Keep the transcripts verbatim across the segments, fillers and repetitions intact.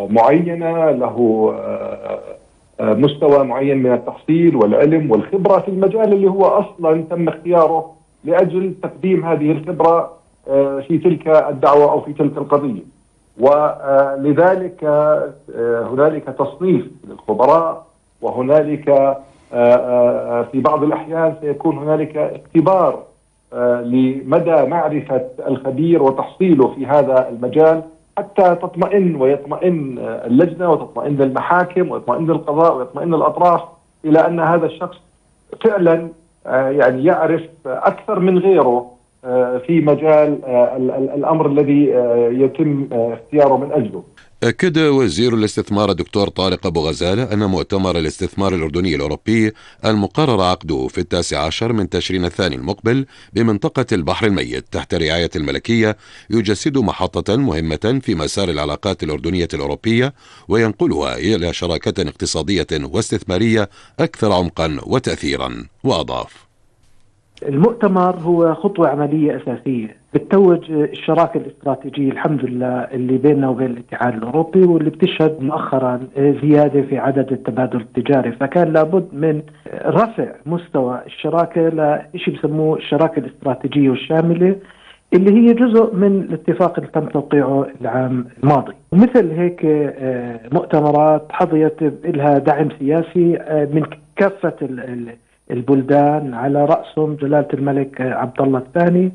معينة، له مستوى معين من التحصيل والعلم والخبرة في المجال اللي هو أصلا تم اختياره لأجل تقديم هذه الخبرة في تلك الدعوة أو في تلك القضية. ولذلك هنالك تصنيف للخبراء، وهنالك في بعض الأحيان سيكون هنالك اختبار لمدى معرفة الخبير وتحصيله في هذا المجال، حتى تطمئن ويطمئن اللجنة وتطمئن المحاكم ويطمئن القضاء ويطمئن الأطراف إلى أن هذا الشخص فعلا يعني يعرف أكثر من غيره في مجال الأمر الذي يتم اختياره من أجله. أكد وزير الاستثمار الدكتور طارق أبو غزالة أن مؤتمر الاستثمار الأردني الأوروبي المقرر عقده في التاسع عشر من تشرين الثاني المقبل بمنطقة البحر الميت تحت رعاية الملكية يجسد محطة مهمة في مسار العلاقات الأردنية الأوروبية، وينقلها إلى شراكة اقتصادية واستثمارية أكثر عمقا وتأثيرا. وأضاف: المؤتمر هو خطوة عملية أساسية بتتوج الشراكة الاستراتيجية الحمد لله اللي بيننا وبين الاتحاد الأوروبي، واللي بتشهد مؤخرا زيادة في عدد التبادل التجاري، فكان لابد من رفع مستوى الشراكة لشيء بسموه الشراكة الاستراتيجية والشاملة، اللي هي جزء من الاتفاق اللي تم توقيعه العام الماضي. ومثل هيك مؤتمرات حظيت لها دعم سياسي من كافة البلدان، على رأسهم جلالة الملك عبد الله الثاني،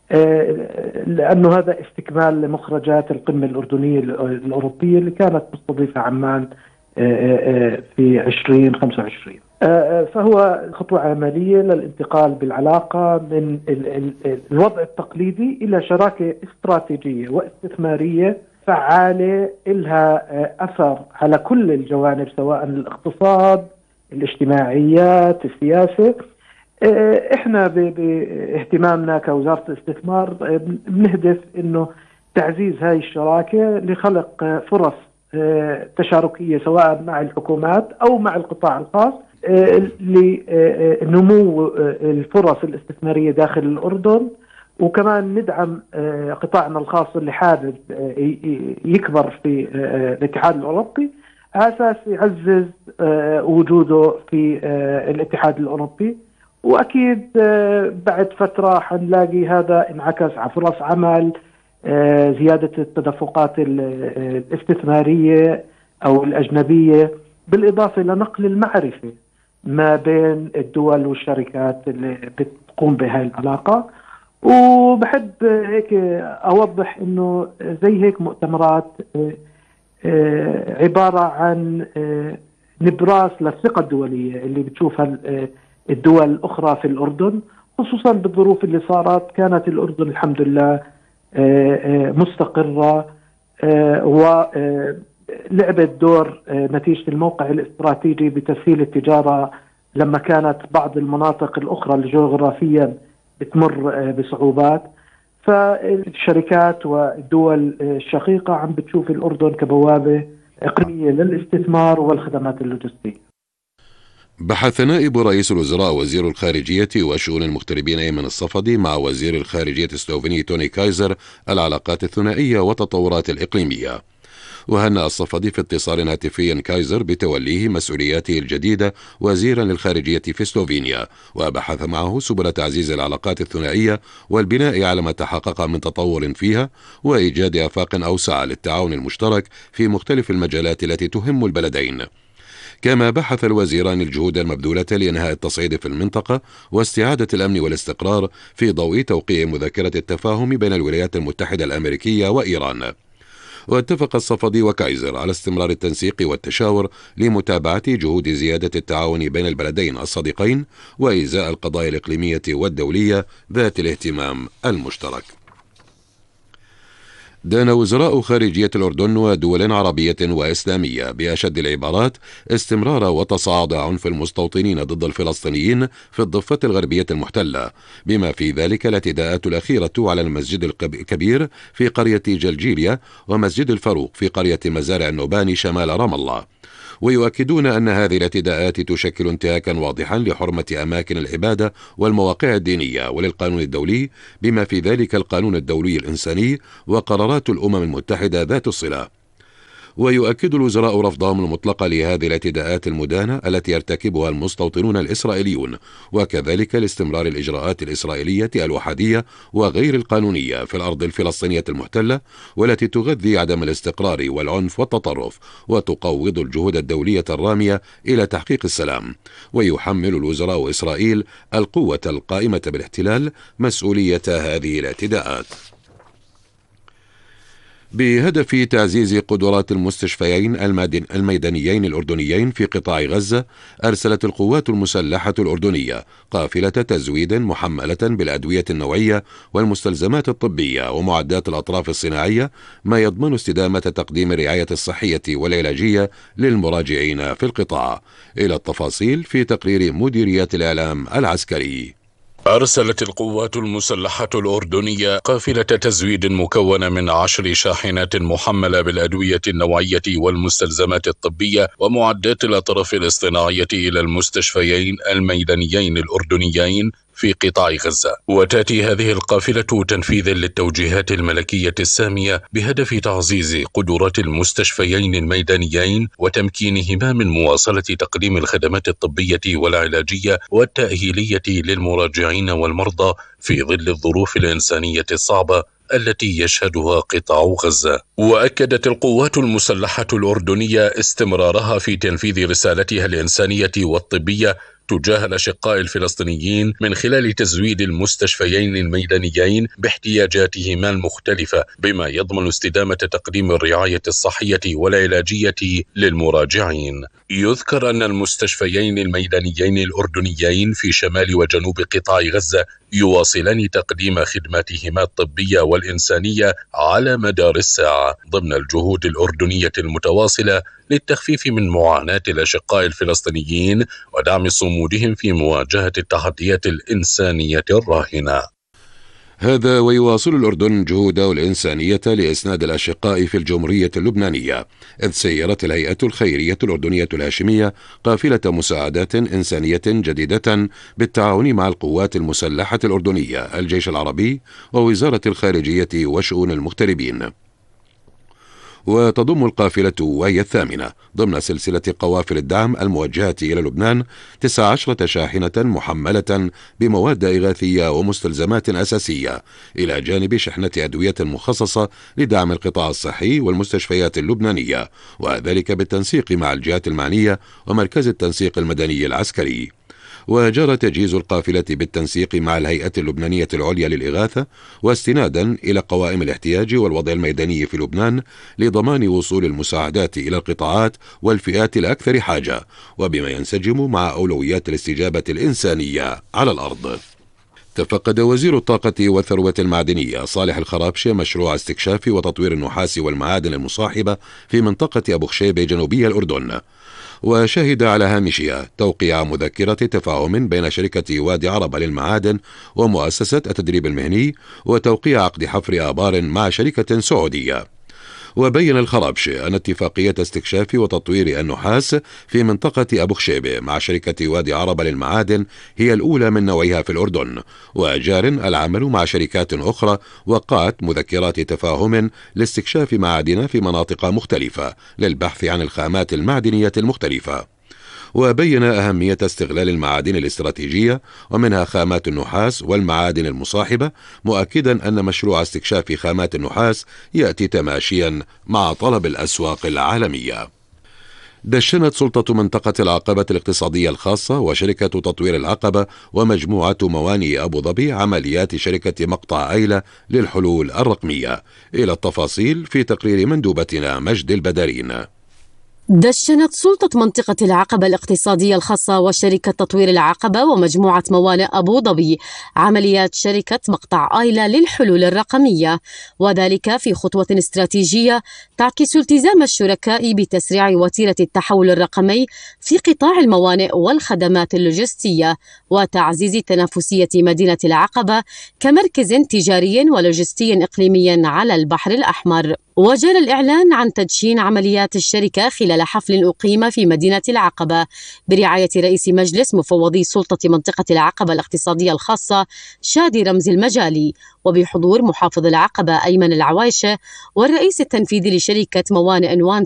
لأنه هذا استكمال لمخرجات القمة الأردنية الأوروبية اللي كانت مستضيفة عمان في عشرين خمسة وعشرين. فهو خطوة عملية للانتقال بالعلاقة من الوضع التقليدي إلى شراكة استراتيجية واستثمارية فعالة لها أثر على كل الجوانب، سواء الاقتصاد، الاجتماعيات، السياسة. احنا باهتمامنا كوزارة الاستثمار بنهدف انه تعزيز هاي الشراكة لخلق فرص تشاركية سواء مع الحكومات او مع القطاع الخاص لنمو الفرص الاستثمارية داخل الأردن، وكمان ندعم قطاعنا الخاص اللي حابب يكبر في الاتحاد الأوروبي على أساس يعزز وجوده في الاتحاد الأوروبي. وأكيد بعد فترة حنلاقي هذا انعكس على فرص عمل، زيادة التدفقات الاستثمارية أو الأجنبية، بالإضافة لنقل المعرفة ما بين الدول والشركات اللي بتقوم بهاي العلاقة. وبحب هيك أوضح إنه زي هيك مؤتمرات عبارة عن نبراس للثقة الدولية اللي بتشوفها الدول الأخرى في الأردن، خصوصا بالظروف اللي صارت. كانت الأردن الحمد لله مستقرة ولعبت دور نتيجة الموقع الاستراتيجي بتسهيل التجارة لما كانت بعض المناطق الأخرى اللي جغرافيا بتمر بصعوبات. فالشركات والدول الشقيقة عم بتشوف الأردن كبوابة إقليمية للاستثمار والخدمات اللوجستية. بحث نائب رئيس الوزراء وزير الخارجية وشؤون المغتربين أيمن الصفدي مع وزير الخارجية السلوفيني توني كايزر العلاقات الثنائية والتطورات الإقليمية. وهنأ الصفدي في اتصال هاتفي كايزر بتوليه مسؤولياته الجديدة وزيرا للخارجية في سلوفينيا، وبحث معه سبل تعزيز العلاقات الثنائية والبناء على ما تحقق من تطور فيها، وإيجاد آفاق أوسع للتعاون المشترك في مختلف المجالات التي تهم البلدين. كما بحث الوزيران الجهود المبذولة لإنهاء التصعيد في المنطقة واستعادة الأمن والاستقرار في ضوء توقيع مذكرة التفاهم بين الولايات المتحدة الأمريكية وإيران. واتفق الصفدي وكايزر على استمرار التنسيق والتشاور لمتابعة جهود زيادة التعاون بين البلدين الصديقين وإزاء القضايا الإقليمية والدولية ذات الاهتمام المشترك. دان وزراء خارجية الأردن ودول عربية وإسلامية بأشد العبارات استمرار وتصاعد عنف المستوطنين ضد الفلسطينيين في الضفة الغربية المحتلة، بما في ذلك الاعتداءات الأخيرة على المسجد الكبير في قرية جلجيليا ومسجد الفاروق في قرية مزارع النوباني شمال رام الله. ويؤكدون أن هذه الاعتداءات تشكل انتهاكا واضحا لحرمة أماكن العبادة والمواقع الدينية وللقانون الدولي، بما في ذلك القانون الدولي الإنساني وقرارات الأمم المتحدة ذات الصلة. ويؤكد الوزراء رفضهم المطلق لهذه الاعتداءات المدانة التي يرتكبها المستوطنون الإسرائيليون، وكذلك لاستمرار الإجراءات الإسرائيلية الوحدية وغير القانونية في الأرض الفلسطينية المحتلة، والتي تغذي عدم الاستقرار والعنف والتطرف وتقوض الجهود الدولية الرامية إلى تحقيق السلام. ويحمل الوزراء إسرائيل القوة القائمة بالاحتلال مسؤولية هذه الاعتداءات. بهدف تعزيز قدرات المستشفيين الميدانيين الأردنيين في قطاع غزة، أرسلت القوات المسلحة الأردنية قافلة تزويد محملة بالأدوية النوعية والمستلزمات الطبية ومعدات الأطراف الصناعية، ما يضمن استدامة تقديم الرعاية الصحية والعلاجية للمراجعين في القطاع. إلى التفاصيل في تقرير مديرية الإعلام العسكري. أرسلت القوات المسلحة الأردنية قافلة تزويد مكونة من عشر شاحنات محملة بالأدوية النوعية والمستلزمات الطبية ومعدات الأطراف الاصطناعية إلى المستشفيين الميدانيين الأردنيين في قطاع غزة. وتأتي هذه القافلة تنفيذا للتوجيهات الملكية السامية بهدف تعزيز قدرات المستشفيين الميدانيين وتمكينهما من مواصلة تقديم الخدمات الطبية والعلاجية والتأهيلية للمراجعين والمرضى في ظل الظروف الإنسانية الصعبة التي يشهدها قطاع غزة. وأكدت القوات المسلحة الأردنية استمرارها في تنفيذ رسالتها الإنسانية والطبية تجاه الأشقاء الفلسطينيين من خلال تزويد المستشفيين الميدانيين باحتياجاتهما المختلفة، بما يضمن استدامة تقديم الرعاية الصحية والعلاجية للمراجعين. يذكر أن المستشفيين الميدانيين الأردنيين في شمال وجنوب قطاع غزة يواصلان تقديم خدماتهما الطبية والإنسانية على مدار الساعة ضمن الجهود الأردنية المتواصلة للتخفيف من معاناة الأشقاء الفلسطينيين ودعم صمودهم في مواجهة التحديات الإنسانية الراهنة. هذا ويواصل الأردن جهوده الإنسانية لإسناد الأشقاء في الجمهورية اللبنانية، إذ سيرت الهيئة الخيرية الأردنية الهاشمية قافلة مساعدات إنسانية جديدة بالتعاون مع القوات المسلحة الأردنية، الجيش العربي ووزارة الخارجية وشؤون المغتربين. وتضم القافلة وهي الثامنة ضمن سلسلة قوافل الدعم الموجهة إلى لبنان تسع عشرة شاحنة محملة بمواد إغاثية ومستلزمات أساسية، إلى جانب شحنة أدوية مخصصة لدعم القطاع الصحي والمستشفيات اللبنانية، وذلك بالتنسيق مع الجهات المعنية ومركز التنسيق المدني العسكري. وجرى تجهيز القافلة بالتنسيق مع الهيئة اللبنانية العليا للإغاثة واستنادا إلى قوائم الاحتياج والوضع الميداني في لبنان لضمان وصول المساعدات إلى القطاعات والفئات الأكثر حاجة، وبما ينسجم مع أولويات الاستجابة الإنسانية على الأرض. تفقد وزير الطاقة والثروة المعدنية صالح الخرابشة مشروع استكشاف وتطوير النحاس والمعادن المصاحبة في منطقة أبو خشيبة جنوبي الأردن، وشهد على هامشها توقيع مذكرة تفاهم بين شركة وادي عربة للمعادن ومؤسسة التدريب المهني، وتوقيع عقد حفر آبار مع شركة سعودية. وبين الخرابشي أن اتفاقية استكشاف وتطوير النحاس في منطقة أبو خشيبة مع شركة وادي عربة للمعادن هي الأولى من نوعها في الأردن، وجار العمل مع شركات أخرى وقعت مذكرات تفاهم لاستكشاف معادن في مناطق مختلفة للبحث عن الخامات المعدنية المختلفة. وبين أهمية استغلال المعادن الاستراتيجية ومنها خامات النحاس والمعادن المصاحبة، مؤكدا أن مشروع استكشاف خامات النحاس يأتي تماشيا مع طلب الأسواق العالمية. دشنت سلطة منطقة العقبة الاقتصادية الخاصة وشركة تطوير العقبة ومجموعة موانئ أبو ظبي عمليات شركة مقطع أيلة للحلول الرقمية. إلى التفاصيل في تقرير مندوبتنا مجد البدرين. دشنت سلطة منطقة العقبة الاقتصادية الخاصة وشركة تطوير العقبة ومجموعة موانئ أبو ظبي عمليات شركة مقطع آيلة للحلول الرقمية، وذلك في خطوة استراتيجية تعكس التزام الشركاء بتسريع وتيرة التحول الرقمي في قطاع الموانئ والخدمات اللوجستية وتعزيز تنافسية مدينة العقبة كمركز تجاري ولوجستي إقليمي على البحر الأحمر. وجرى الإعلان عن تدشين عمليات الشركة خلال حفل أقيم في مدينة العقبة برعاية رئيس مجلس مفوضي سلطة منطقة العقبة الاقتصادية الخاصة شادي رمزي المجالي، وبحضور محافظ العقبة أيمن العوايشة والرئيس التنفيذي لشركة موانئ وان